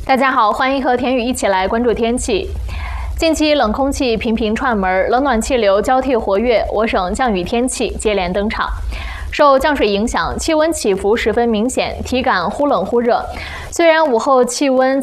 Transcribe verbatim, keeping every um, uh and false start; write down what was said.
大家好，欢迎和田宇一起来关注天气。近期冷空气频频串门，冷暖气流交替活跃，我省降雨天气接连登场。受降水影响，气温起伏十分明显，体感忽冷忽热。虽然午后气温